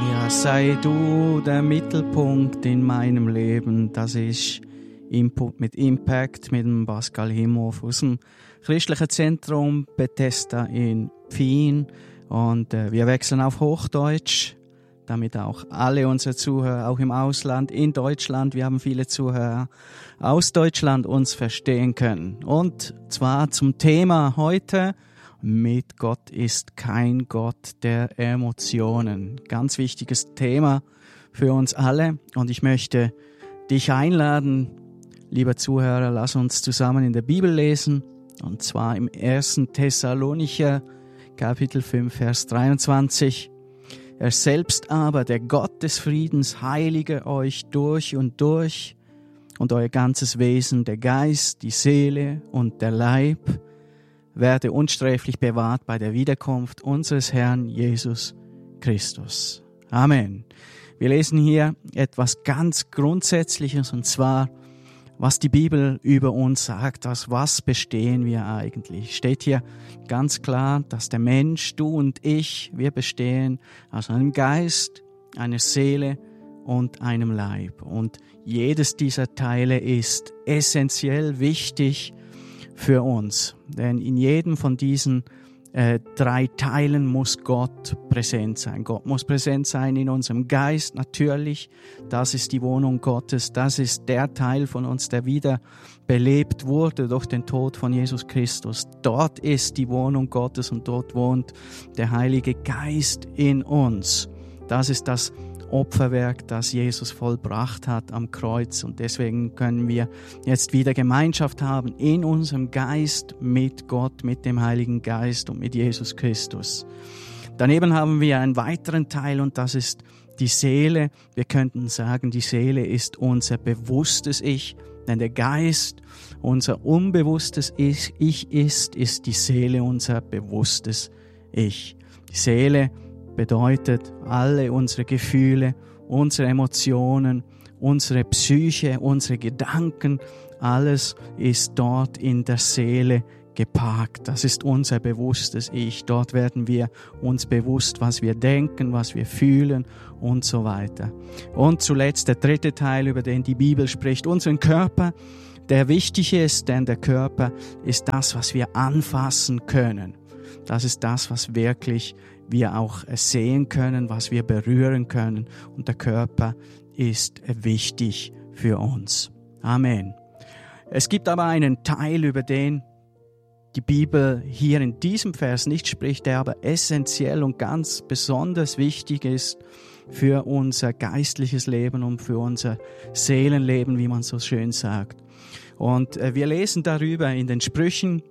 Ja, sei du der Mittelpunkt in meinem Leben. Das ist Input mit Impact mit dem Pascal Himhoff aus dem christlichen Zentrum Bethesda in Wien. Und wir wechseln auf Hochdeutsch, damit auch alle unsere Zuhörer, auch im Ausland, in Deutschland, wir haben viele Zuhörer aus Deutschland, uns verstehen können. Und zwar zum Thema heute: Mit Gott ist kein Gott der Emotionen. Ganz wichtiges Thema für uns alle. Und ich möchte dich einladen, lieber Zuhörer, lass uns zusammen in der Bibel lesen. Und zwar im 1. Thessalonicher, Kapitel 5, Vers 23. Er selbst aber, der Gott des Friedens, heilige euch durch und euer ganzes Wesen, der Geist, die Seele und der Leib, werde unsträflich bewahrt bei der Wiederkunft unseres Herrn Jesus Christus. Amen. Wir lesen hier etwas ganz Grundsätzliches, und zwar, was die Bibel über uns sagt, aus was bestehen wir eigentlich. Steht hier ganz klar, dass der Mensch, du und ich, wir bestehen aus einem Geist, einer Seele und einem Leib. Und jedes dieser Teile ist essentiell wichtig für uns, denn in jedem von diesen 3 Teilen muss Gott präsent sein. Gott muss präsent sein in unserem Geist, natürlich. Das ist die Wohnung Gottes. Das ist der Teil von uns, der wieder belebt wurde durch den Tod von Jesus Christus. Dort ist die Wohnung Gottes und dort wohnt der Heilige Geist in uns. Das ist das Opferwerk, das Jesus vollbracht hat am Kreuz, und deswegen können wir jetzt wieder Gemeinschaft haben in unserem Geist mit Gott, mit dem Heiligen Geist und mit Jesus Christus. Daneben haben wir einen weiteren Teil, und das ist die Seele. Wir könnten sagen, die Seele ist unser bewusstes Ich, denn der Geist unser unbewusstes Ich ist die Seele unser bewusstes Ich. Die Seele bedeutet alle unsere Gefühle, unsere Emotionen, unsere Psyche, unsere Gedanken, alles ist dort in der Seele geparkt. Das ist unser bewusstes Ich. Dort werden wir uns bewusst, was wir denken, was wir fühlen und so weiter. Und zuletzt der 3. Teil, über den die Bibel spricht, unseren Körper, der wichtig ist, denn der Körper ist das, was wir anfassen können. Das ist das, was wirklich wir auch sehen können, was wir berühren können. Und der Körper ist wichtig für uns. Amen. Es gibt aber einen Teil, über den die Bibel hier in diesem Vers nicht spricht, der aber essentiell und ganz besonders wichtig ist für unser geistliches Leben und für unser Seelenleben, wie man so schön sagt. Und wir lesen darüber in den Sprüche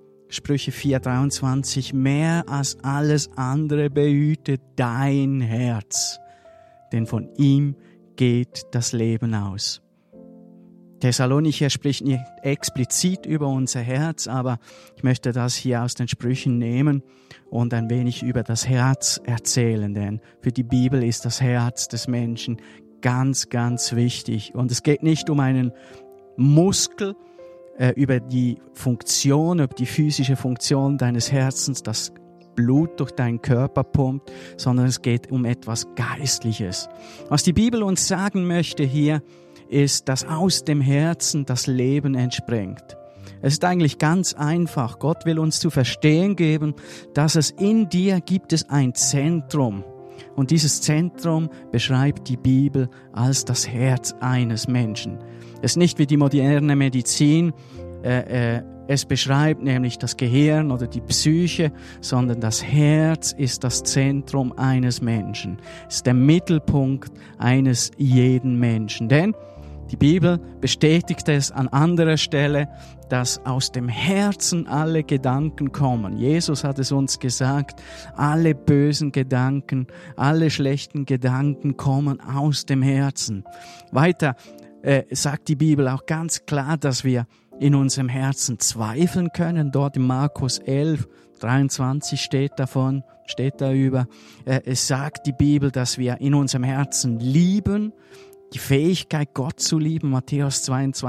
4,23, mehr als alles andere behüte dein Herz, denn von ihm geht das Leben aus. Thessalonicher spricht nicht explizit über unser Herz, aber ich möchte das hier aus den Sprüchen nehmen und ein wenig über das Herz erzählen, denn für die Bibel ist das Herz des Menschen ganz, ganz wichtig. Und es geht nicht um einen Muskel, über die Funktion, über die physische Funktion deines Herzens, das Blut durch deinen Körper pumpt, sondern es geht um etwas Geistliches. Was die Bibel uns sagen möchte hier, ist, dass aus dem Herzen das Leben entspringt. Es ist eigentlich ganz einfach. Gott will uns zu verstehen geben, dass es in dir gibt es ein Zentrum. Und dieses Zentrum beschreibt die Bibel als das Herz eines Menschen. Es ist nicht wie die moderne Medizin, es beschreibt nämlich das Gehirn oder die Psyche, sondern das Herz ist das Zentrum eines Menschen. Es ist der Mittelpunkt eines jeden Menschen. Denn die Bibel bestätigt es an anderer Stelle, dass aus dem Herzen alle Gedanken kommen. Jesus hat es uns gesagt, alle bösen Gedanken, alle schlechten Gedanken kommen aus dem Herzen. Weiter sagt die Bibel auch ganz klar, dass wir in unserem Herzen zweifeln können. Dort in Markus 11,23 steht darüber. Es sagt die Bibel, dass wir in unserem Herzen lieben, die Fähigkeit, Gott zu lieben, Matthäus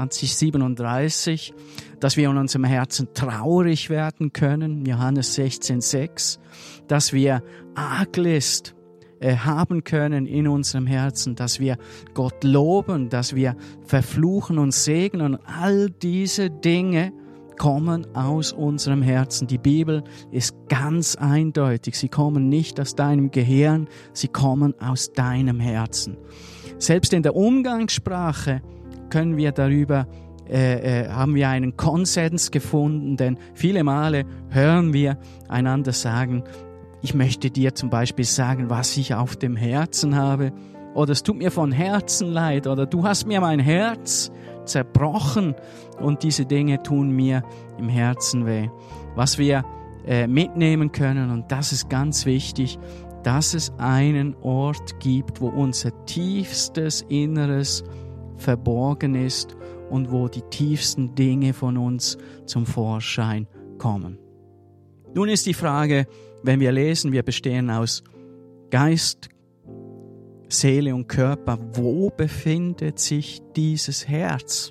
22,37, dass wir in unserem Herzen traurig werden können, Johannes 16,6, dass wir Arglist haben können in unserem Herzen, dass wir Gott loben, dass wir verfluchen und segnen. All diese Dinge kommen aus unserem Herzen. Die Bibel ist ganz eindeutig. Sie kommen nicht aus deinem Gehirn, sie kommen aus deinem Herzen. Selbst in der Umgangssprache können wir darüber haben wir einen Konsens gefunden, denn viele Male hören wir einander sagen, ich möchte dir zum Beispiel sagen, was ich auf dem Herzen habe, oder es tut mir von Herzen leid, oder du hast mir mein Herz zerbrochen und diese Dinge tun mir im Herzen weh. Was wir mitnehmen können, und das ist ganz wichtig, dass es einen Ort gibt, wo unser tiefstes Inneres verborgen ist und wo die tiefsten Dinge von uns zum Vorschein kommen. Nun ist die Frage, wenn wir lesen, wir bestehen aus Geist, Seele und Körper, wo befindet sich dieses Herz?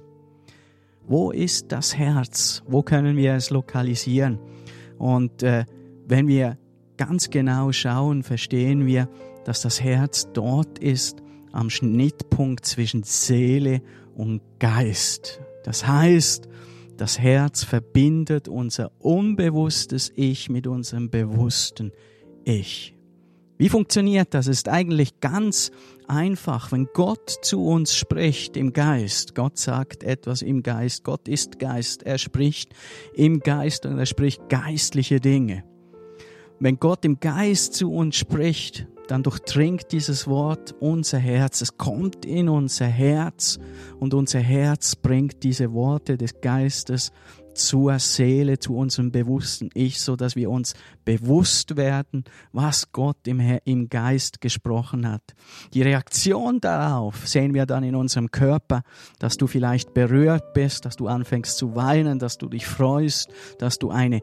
Wo ist das Herz? Wo können wir es lokalisieren? Und wenn wir ganz genau schauen, verstehen wir, dass das Herz dort ist, am Schnittpunkt zwischen Seele und Geist. Das heißt, das Herz verbindet unser unbewusstes Ich mit unserem bewussten Ich. Wie funktioniert das? Es ist eigentlich ganz einfach. Wenn Gott zu uns spricht im Geist, Gott sagt etwas im Geist, Gott ist Geist, er spricht im Geist und er spricht geistliche Dinge. Wenn Gott im Geist zu uns spricht, dann durchdringt dieses Wort unser Herz. Es kommt in unser Herz und unser Herz bringt diese Worte des Geistes zur Seele, zu unserem bewussten Ich, so dass wir uns bewusst werden, was Gott im Geist gesprochen hat. Die Reaktion darauf sehen wir dann in unserem Körper, dass du vielleicht berührt bist, dass du anfängst zu weinen, dass du dich freust, dass du eine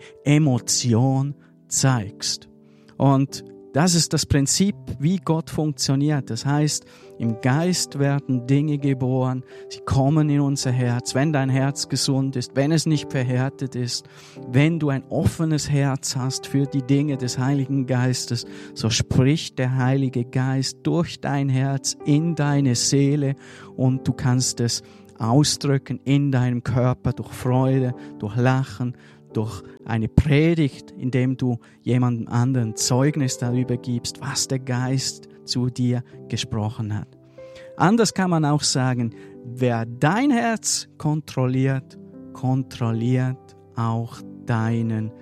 Emotion zeigst. Und das ist das Prinzip, wie Gott funktioniert. Das heißt, im Geist werden Dinge geboren, sie kommen in unser Herz. Wenn dein Herz gesund ist, wenn es nicht verhärtet ist, wenn du ein offenes Herz hast für die Dinge des Heiligen Geistes, so spricht der Heilige Geist durch dein Herz in deine Seele und du kannst es ausdrücken in deinem Körper durch Freude, durch Lachen, durch eine Predigt, indem du jemandem anderen Zeugnis darüber gibst, was der Geist zu dir gesprochen hat. Anders kann man auch sagen, wer dein Herz kontrolliert, kontrolliert auch deinen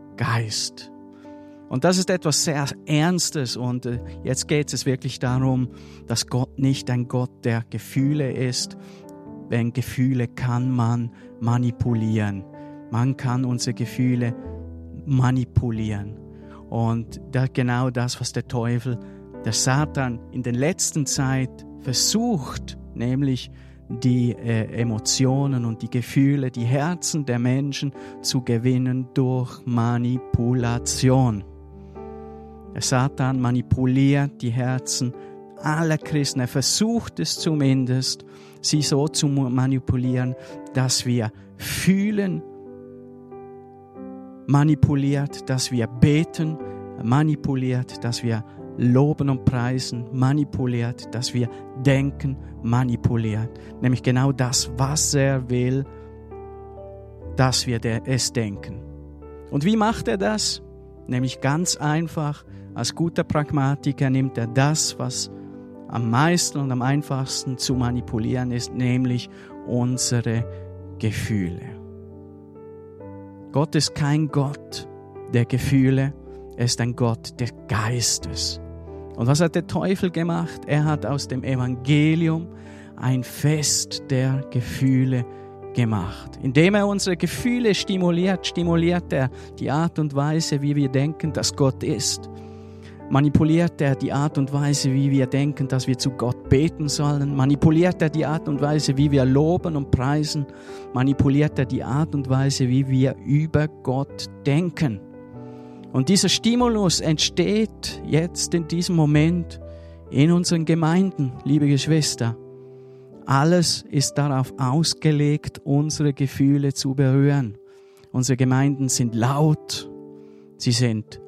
Geist. Und das ist etwas sehr Ernstes und jetzt geht es wirklich darum, dass Gott nicht ein Gott der Gefühle ist. Denn Gefühle kann man manipulieren. Man kann unsere Gefühle manipulieren. Und genau das, was der Teufel, der Satan in der letzten Zeit versucht, nämlich die Emotionen und die Gefühle, die Herzen der Menschen zu gewinnen durch Manipulation. Der Satan manipuliert die Herzen aller Christen. Er versucht es zumindest, sie so zu manipulieren, dass wir fühlen, manipuliert, dass wir beten, manipuliert, dass wir loben und preisen, manipuliert, dass wir denken, manipuliert. Nämlich genau das, was er will, dass wir es denken. Und wie macht er das? Nämlich ganz einfach, als guter Pragmatiker nimmt er das, was am meisten und am einfachsten zu manipulieren ist, nämlich unsere Gefühle. Gott ist kein Gott der Gefühle, er ist ein Gott des Geistes. Und was hat der Teufel gemacht? Er hat aus dem Evangelium ein Fest der Gefühle gemacht. Indem er unsere Gefühle stimuliert er die Art und Weise, wie wir denken, dass Gott ist. Manipuliert er die Art und Weise, wie wir denken, dass wir zu Gott beten sollen? Manipuliert er die Art und Weise, wie wir loben und preisen? Manipuliert er die Art und Weise, wie wir über Gott denken? Und dieser Stimulus entsteht jetzt in diesem Moment in unseren Gemeinden, liebe Geschwister. Alles ist darauf ausgelegt, unsere Gefühle zu berühren. Unsere Gemeinden sind laut, sie sind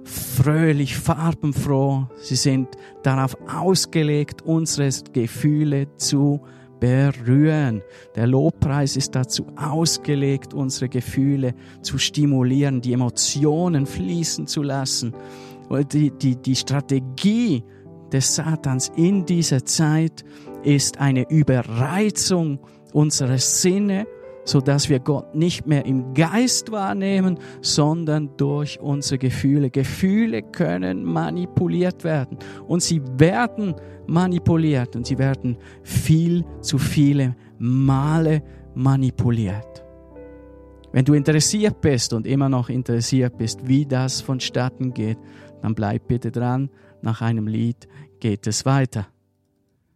fröhlich, farbenfroh. Sie sind darauf ausgelegt, unsere Gefühle zu berühren. Der Lobpreis ist dazu ausgelegt, unsere Gefühle zu stimulieren, die Emotionen fließen zu lassen. Die Strategie des Satans in dieser Zeit ist eine Überreizung unserer Sinne, sodass wir Gott nicht mehr im Geist wahrnehmen, sondern durch unsere Gefühle. Gefühle können manipuliert werden und sie werden manipuliert und sie werden viel zu viele Male manipuliert. Wenn du interessiert bist und immer noch interessiert bist, wie das vonstatten geht, dann bleib bitte dran. Nach einem Lied geht es weiter.